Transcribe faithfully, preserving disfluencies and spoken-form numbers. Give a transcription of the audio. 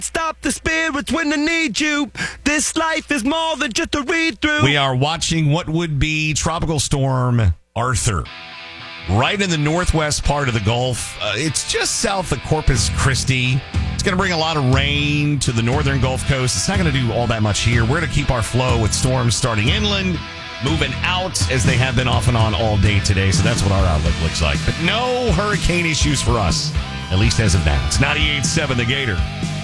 stop the spirits when they need you. This life is more than just a read-through. We are watching what would be Tropical Storm Arthur. Right in the northwest part of the Gulf. Uh, it's just south of Corpus Christi. It's going to bring a lot of rain to the northern Gulf Coast. It's not going to do all that much here. We're going to keep our flow with storms starting inland, moving out as they have been off and on all day today. So that's what our outlook looks like. But no hurricane issues for us, at least as of now. It's ninety-eight point seven The Gator.